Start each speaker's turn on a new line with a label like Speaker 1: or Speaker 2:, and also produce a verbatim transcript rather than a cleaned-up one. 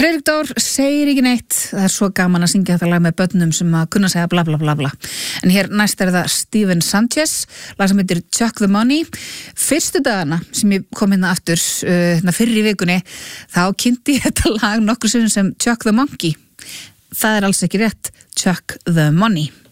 Speaker 1: Friðrik Dór segir ekki neitt, það er svo gaman að syngja þetta lag með börnum sem að kunna segja bla bla bla bla. En hér næst er það Steven Sanchez, lag sem heitir Chuck the Money. Fyrstu dagana sem ég kom hérna aftur, uh, hérna fyrr í vikunni, þá kynnti ég þetta lag nokkur sinnum sem Chuck the Monkey. Það er alls ekki rétt, Chuck the Money.